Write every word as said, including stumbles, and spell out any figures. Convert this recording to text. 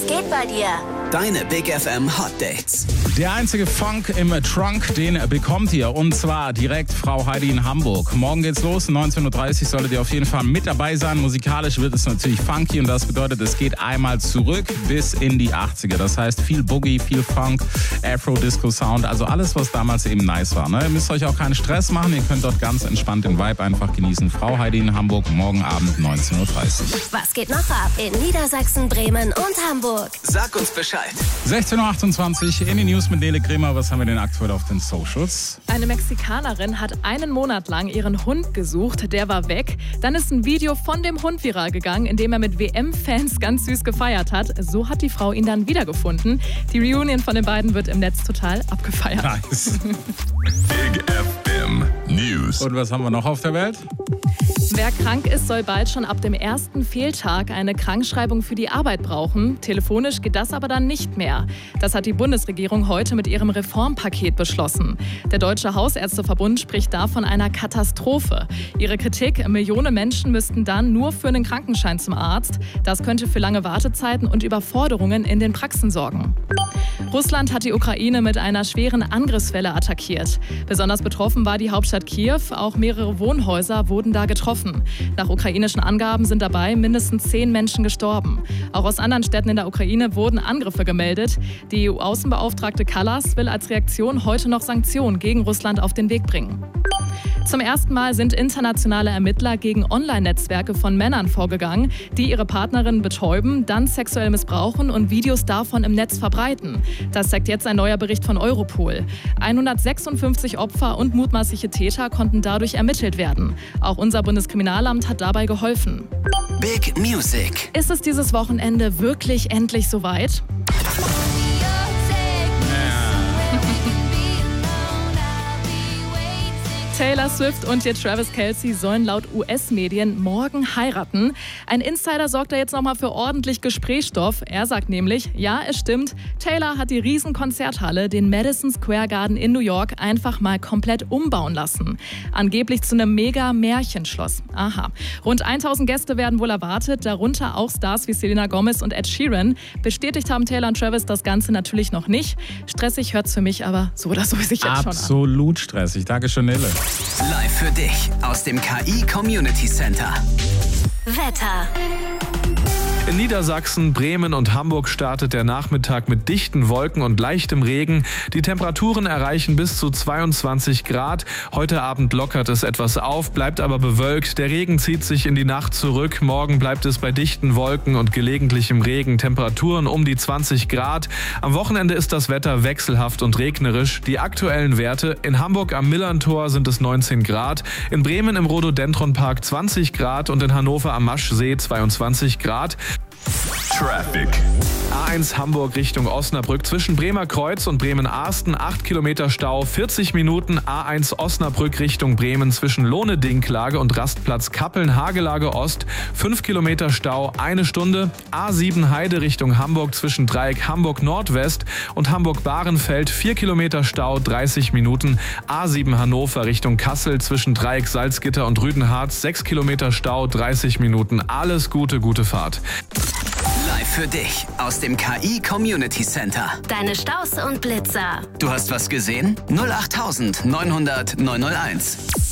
Was geht bei dir? Deine Big F M Hot Dates. Der einzige Funk im Trunk, den bekommt ihr. Und zwar direkt Frau Heidi in Hamburg. Morgen geht's los. neunzehn Uhr dreißig solltet ihr auf jeden Fall mit dabei sein. Musikalisch wird es natürlich funky und das bedeutet, es geht einmal zurück bis in die achtziger. Das heißt viel Boogie, viel Funk, Afro-Disco-Sound. Also alles, was damals eben nice war. Ne? Ihr müsst euch auch keinen Stress machen. Ihr könnt dort ganz entspannt den Vibe einfach genießen. Frau Heidi in Hamburg, morgen Abend neunzehn Uhr dreißig. Was geht noch ab in Niedersachsen, Bremen und Hamburg? Sag uns Bescheid. sechzehn Uhr achtundzwanzig in die News mit Nele Kremer. Was haben wir denn aktuell auf den Socials? Eine Mexikanerin hat einen Monat lang ihren Hund gesucht. Der war weg. Dann ist ein Video von dem Hund viral gegangen, in dem er mit W M-Fans ganz süß gefeiert hat. So hat die Frau ihn dann wiedergefunden. Die Reunion von den beiden wird im Netz total abgefeiert. Nice. Big F M News. Und was haben wir noch auf der Welt? Wer krank ist, soll bald schon ab dem ersten Fehltag eine Krankschreibung für die Arbeit brauchen. Telefonisch geht das aber dann nicht mehr. Das hat die Bundesregierung heute mit ihrem Reformpaket beschlossen. Der Deutsche Hausärzteverbund spricht da von einer Katastrophe. Ihre Kritik: Millionen Menschen müssten dann nur für einen Krankenschein zum Arzt. Das könnte für lange Wartezeiten und Überforderungen in den Praxen sorgen. Russland hat die Ukraine mit einer schweren Angriffswelle attackiert. Besonders betroffen war die Hauptstadt Kiew. Auch mehrere Wohnhäuser wurden da getroffen. Nach ukrainischen Angaben sind dabei mindestens zehn Menschen gestorben. Auch aus anderen Städten in der Ukraine wurden Angriffe gemeldet. Die E U-Außenbeauftragte Kallas will als Reaktion heute noch Sanktionen gegen Russland auf den Weg bringen. Zum ersten Mal sind internationale Ermittler gegen Online-Netzwerke von Männern vorgegangen, die ihre Partnerinnen betäuben, dann sexuell missbrauchen und Videos davon im Netz verbreiten. Das zeigt jetzt ein neuer Bericht von Europol. hundertsechsundfünfzig Opfer und mutmaßliche Täter konnten dadurch ermittelt werden. Auch unser Bundeskriminalamt hat dabei geholfen. Big Music. Ist es dieses Wochenende wirklich endlich soweit? Taylor Swift und ihr Travis Kelce sollen laut U S-Medien morgen heiraten. Ein Insider sorgt da jetzt nochmal für ordentlich Gesprächsstoff. Er sagt nämlich, ja, es stimmt, Taylor hat die Riesenkonzerthalle, den Madison Square Garden in New York, einfach mal komplett umbauen lassen. Angeblich zu einem Mega-Märchenschloss. Aha. Rund tausend Gäste werden wohl erwartet, darunter auch Stars wie Selena Gomez und Ed Sheeran. Bestätigt haben Taylor und Travis das Ganze natürlich noch nicht. Stressig hört's für mich aber so oder so sich jetzt schon an. Absolut stressig. Dankeschön, Nele. Live für dich aus dem K I Community Center. Wetter. In Niedersachsen, Bremen und Hamburg startet der Nachmittag mit dichten Wolken und leichtem Regen. Die Temperaturen erreichen bis zu zweiundzwanzig Grad. Heute Abend lockert es etwas auf, bleibt aber bewölkt. Der Regen zieht sich in die Nacht zurück. Morgen bleibt es bei dichten Wolken und gelegentlichem Regen. Temperaturen um die zwanzig Grad. Am Wochenende ist das Wetter wechselhaft und regnerisch. Die aktuellen Werte: in Hamburg am Millerntor sind es neunzehn Grad, in Bremen im Rhododendronpark zwanzig Grad und in Hannover am Maschsee zweiundzwanzig Grad. Traffic. A eins Hamburg Richtung Osnabrück zwischen Bremer Kreuz und Bremen-Arsten acht Kilometer Stau, vierzig Minuten. A eins Osnabrück Richtung Bremen zwischen Lohne-Dinklage und Rastplatz Kappeln-Hagelage Ost fünf Kilometer Stau, eine Stunde. A sieben Heide Richtung Hamburg zwischen Dreieck Hamburg Nordwest und Hamburg-Bahrenfeld vier Kilometer Stau, dreißig Minuten. A sieben Hannover Richtung Kassel zwischen Dreieck Salzgitter und Rüdenharz sechs Kilometer Stau, dreißig Minuten. Alles Gute, gute Fahrt. Live für dich aus dem K I Community Center. Deine Staus und Blitzer. Du hast was gesehen? null acht neunhundert neunhundert neunhunderteins.